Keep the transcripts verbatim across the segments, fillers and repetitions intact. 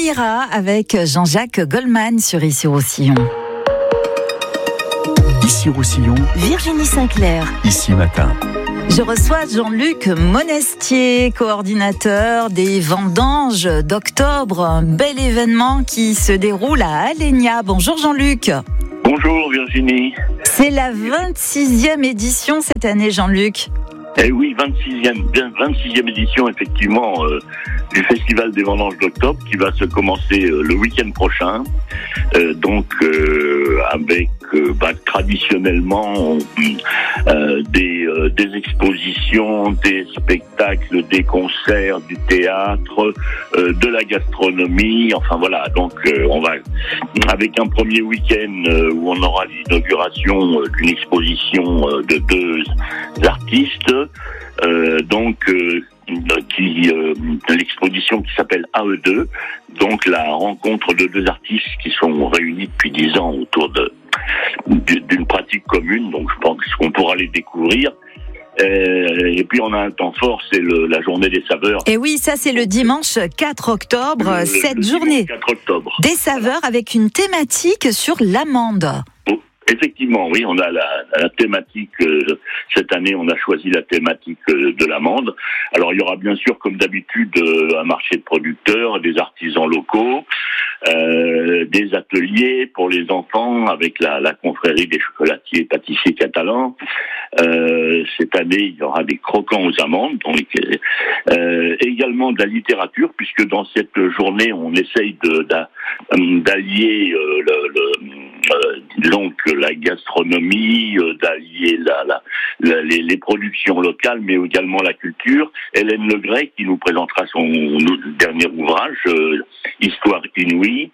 ira avec Jean-Jacques Goldman sur Issy-Roussillon. Issy-Roussillon, Virginie Sinclair. Ici Matin. Je reçois Jean-Luc Monestier, coordinateur des vendanges d'octobre, un bel événement qui se déroule à Alenia. Bonjour Jean-Luc. Bonjour Virginie. C'est la vingt-sixième édition cette année, Jean-Luc. Eh oui, vingt-sixième, bien vingt-sixième édition effectivement euh, du Festival des vendanges d'octobre qui va se commencer euh, le week-end prochain. Euh, donc euh, avec euh, bah, traditionnellement euh, des, euh, des expositions, des spectacles, des concerts, du théâtre, euh, de la gastronomie. Enfin voilà, donc euh, on va avec un premier week-end euh, où on aura l'inauguration euh, d'une exposition euh, de deux artistes. Euh, donc euh, qui euh, l'exposition qui s'appelle A E deux, donc la rencontre de deux artistes qui sont réunis depuis dix ans autour de d'une pratique commune, donc je pense qu'on pourra les découvrir. Euh, et puis on a un temps fort, c'est le, la journée des saveurs. Et oui, ça c'est le dimanche quatre octobre, le, cette le journée quatre octobre. Des saveurs avec une thématique sur l'amande. Oh, effectivement, oui, on a la, la thématique, euh, cette année on a choisi la thématique euh, de l'amande. Alors il y aura bien sûr comme d'habitude euh, un marché de producteurs, des artisans locaux, euh, des ateliers pour les enfants avec la, la confrérie des chocolatiers et pâtissiers catalans. Euh, cette année il y aura des croquants aux amandes, donc euh, également de la littérature, puisque dans cette journée on essaye de, d'a, d'allier euh, le, le euh, donc la gastronomie, euh, d'allier la, la, la, les, les productions locales, mais également la culture. Hélène Legray qui nous présentera son dernier ouvrage, euh, Histoire inouïe.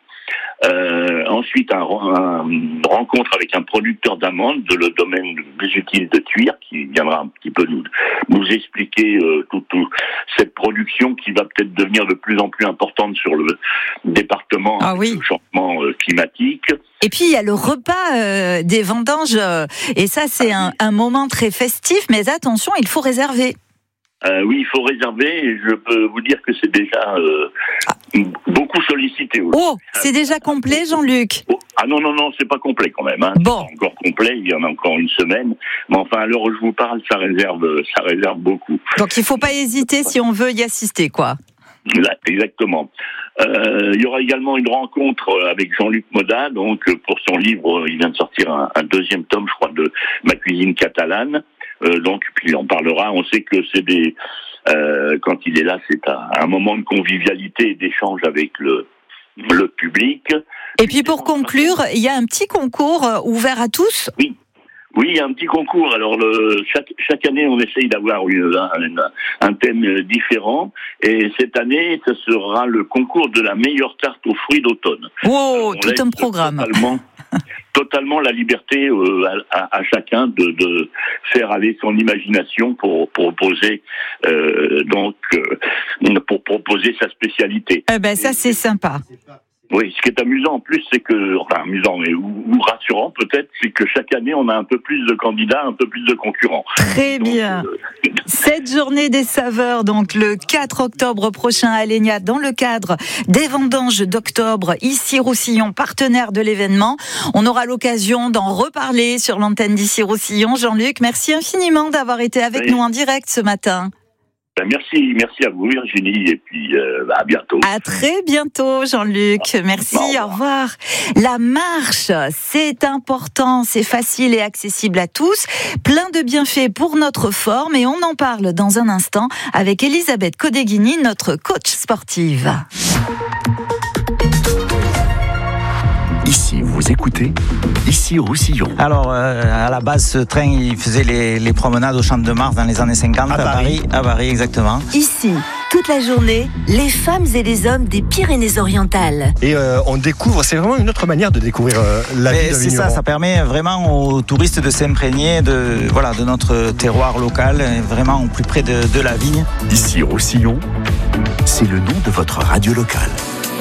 Euh, ensuite, un, un, une rencontre avec un producteur d'amandes de le domaine Busutil de Thuir qui viendra un petit peu nous, nous expliquer euh, toute tout, cette production qui va peut-être devenir de plus en plus importante sur le département ah oui. du changement euh, climatique. Et puis il y a le repas euh, des vendanges euh, et ça c'est un, un moment très festif, mais attention, il faut réserver. Euh, oui, il faut réserver et je peux vous dire que c'est déjà euh, ah. beaucoup sollicité. Aussi. Oh, c'est déjà complet, Jean-Luc? Oh, ah non, non, non, c'est pas complet quand même. Hein. Bon. C'est pas encore complet, il y en a encore une semaine. Mais enfin, à l'heure où je vous parle, ça réserve, ça réserve beaucoup. Donc il faut pas hésiter si on veut y assister, quoi. Là, exactement. Euh, il y aura également une rencontre avec Jean-Luc Moda, donc pour son livre, il vient de sortir un, un deuxième tome, je crois, de Ma cuisine catalane. Euh, donc, puis on parlera. On sait que c'est des, euh, quand il est là, c'est un, un moment de convivialité et d'échange avec le le public. Et puis pour conclure, il y a un petit concours ouvert à tous. Oui. Oui, il y a un petit concours. Alors, le, chaque, chaque année, on essaye d'avoir une, un, un thème différent. Et cette année, ce sera le concours de la meilleure tarte aux fruits d'automne. Oh, tout un programme. Totalement, totalement la liberté euh, à, à chacun de, de faire aller son imagination pour proposer euh, donc euh, pour proposer sa spécialité. Eh ben ça, c'est sympa. Oui, ce qui est amusant en plus, c'est que, enfin amusant mais ou, ou rassurant peut-être, c'est que chaque année on a un peu plus de candidats, un peu plus de concurrents. Très donc, bien. Euh... Cette journée des saveurs, donc le quatre octobre prochain à Alenia, dans le cadre des vendanges d'octobre, Issy-Roussillon, partenaire de l'événement. On aura l'occasion d'en reparler sur l'antenne d'Issy-Roussillon. Jean-Luc, merci infiniment d'avoir été avec oui. nous en direct ce matin. Merci, merci à vous Virginie et puis euh, à bientôt. À très bientôt Jean-Luc, merci, au revoir. au revoir. La marche, c'est important, c'est facile et accessible à tous, plein de bienfaits pour notre forme et on en parle dans un instant avec Elisabeth Codeghini, notre coach sportive. Ici, vous écoutez Issy-Roussillon. Alors, euh, à la base, ce train, il faisait les, les promenades au Champ de Mars dans les années cinquante, à, à Paris. Paris. À Paris, exactement. Ici, toute la journée, les femmes et les hommes des Pyrénées-Orientales. Et euh, on découvre, c'est vraiment une autre manière de découvrir euh, la vie de C'est ça, ça permet vraiment aux touristes de s'imprégner de, voilà, de notre terroir local, vraiment au plus près de, de la vigne. Issy-Roussillon, c'est le nom de votre radio locale.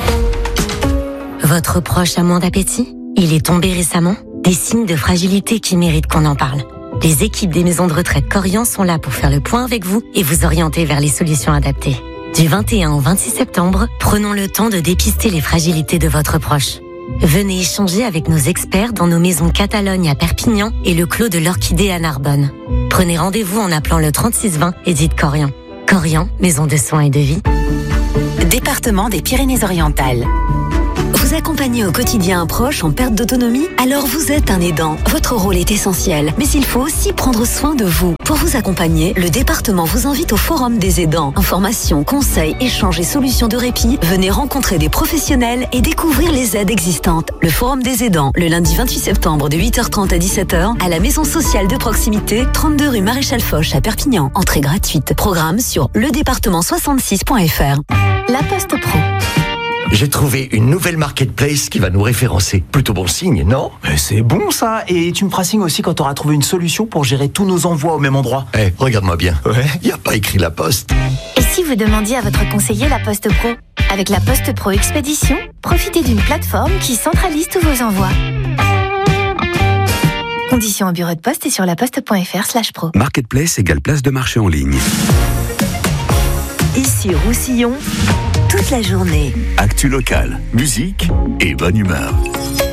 Votre proche a moins d'appétit ? Il est tombé récemment ? Des signes de fragilité qui méritent qu'on en parle. Les équipes des maisons de retraite Corian sont là pour faire le point avec vous et vous orienter vers les solutions adaptées. Du vingt et un au vingt-six septembre, prenons le temps de dépister les fragilités de votre proche. Venez échanger avec nos experts dans nos maisons Catalogne à Perpignan et le Clos de l'Orchidée à Narbonne. Prenez rendez-vous en appelant le trente-six vingt et dites Corian. Corian, maison de soins et de vie. Département des Pyrénées-Orientales. Vous accompagnez au quotidien un proche en perte d'autonomie? Alors vous êtes un aidant. Votre rôle est essentiel, mais il faut aussi prendre soin de vous. Pour vous accompagner, le département vous invite au Forum des aidants. Informations, conseils, échanges et solutions de répit, venez rencontrer des professionnels et découvrir les aides existantes. Le Forum des aidants, le lundi vingt-huit septembre de huit heures trente à dix-sept heures, à la maison sociale de proximité, trente-deux rue Maréchal Foch à Perpignan. Entrée gratuite. Programme sur le département soixante-six point f r. La Poste Pro. J'ai trouvé une nouvelle marketplace qui va nous référencer. Plutôt bon signe, non? Mais c'est bon ça. Et tu me feras signe aussi quand tu auras trouvé une solution pour gérer tous nos envois au même endroit. Eh, hey, regarde-moi bien. Ouais. Il n'y a pas écrit La Poste. Et si vous demandiez à votre conseiller La Poste Pro? Avec La Poste Pro Expédition, profitez d'une plateforme qui centralise tous vos envois. Conditions au bureau de poste et sur laposte point f r slash pro. Marketplace égale place de marché en ligne. Ici Roussillon, toute la journée. Actu locale, musique et bonne humeur.